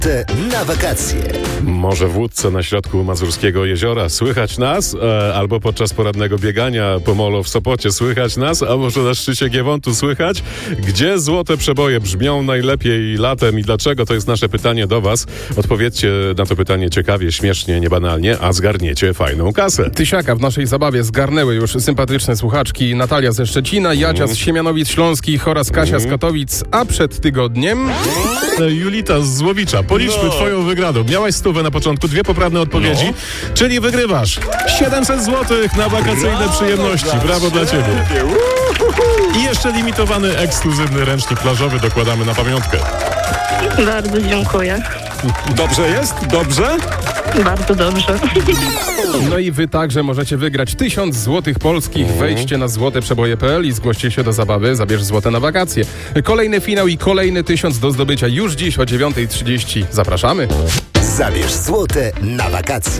złote na wakacje. Może w łódce na środku Mazurskiego Jeziora słychać nas, albo podczas porannego biegania po molo w Sopocie słychać nas, a może na szczycie Giewontu słychać? Gdzie złote przeboje brzmią najlepiej latem i dlaczego? To jest nasze pytanie do was. Odpowiedzcie na to pytanie ciekawie, śmiesznie, niebanalnie, a zgarniecie fajną kasę. Tysiaka w naszej zabawie zgarnęły już sympatyczne słuchaczki Natalia ze Szczecina, Jadzia z Siemianowic Śląskich oraz Kasia z Katowic, a przed tygodniem... Julita z Złowicza, policzmy twoją wygraną. Miałaś 100 na początku, 2 poprawne odpowiedzi, czyli wygrywasz 700 zł na wakacyjne przyjemności. Brawo dla ciebie. I jeszcze limitowany, ekskluzywny ręcznik plażowy dokładamy na pamiątkę. Bardzo dziękuję. Dobrze jest? Dobrze? Bardzo dobrze. No i wy także możecie wygrać 1000 złotych polskich. Wejdźcie na złoteprzeboje.pl i zgłoście się do zabawy Zabierz złote na wakacje. Kolejny finał i kolejny 1000 do zdobycia już dziś o 9:30. Zapraszamy. Zabierz złote na wakacje.